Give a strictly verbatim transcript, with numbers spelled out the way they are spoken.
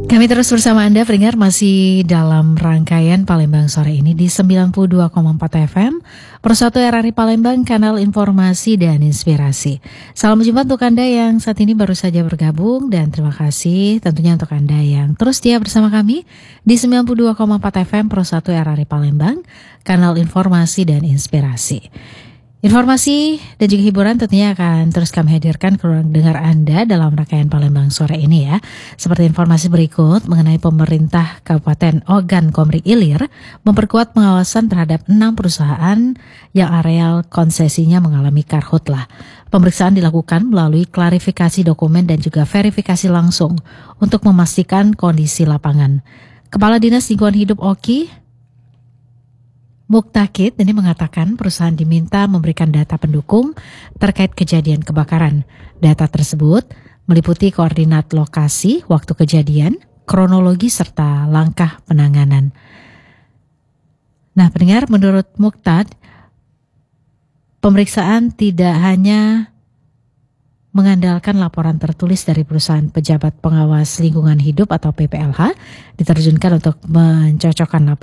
Kami terus bersama Anda, pendengar, masih dalam rangkaian Palembang sore ini di sembilan puluh dua koma empat F M, Persatu R R I Palembang, kanal informasi dan inspirasi. Salam jumpa untuk Anda yang saat ini baru saja bergabung, dan terima kasih tentunya untuk Anda yang terus setia bersama kami di sembilan puluh dua koma empat F M Persatu R R I Palembang, kanal informasi dan inspirasi. Informasi dan juga hiburan tentunya akan terus kami hadirkan ke ruang dengar Anda dalam rangkaian Palembang sore ini ya. Seperti informasi berikut mengenai pemerintah Kabupaten Ogan Komering Ilir memperkuat pengawasan terhadap enam perusahaan yang areal konsesinya mengalami karhutlah. Pemeriksaan dilakukan melalui klarifikasi dokumen dan juga verifikasi langsung untuk memastikan kondisi lapangan. Kepala Dinas Lingkungan Hidup O K I Muktakit ini mengatakan perusahaan diminta memberikan data pendukung terkait kejadian kebakaran. Data tersebut meliputi koordinat lokasi, waktu kejadian, kronologi, serta langkah penanganan. Nah, pendengar, menurut Muktad, pemeriksaan tidak hanya mengandalkan laporan tertulis dari perusahaan pejabat pengawas lingkungan hidup atau P P L H, diterjunkan untuk mencocokkan laporan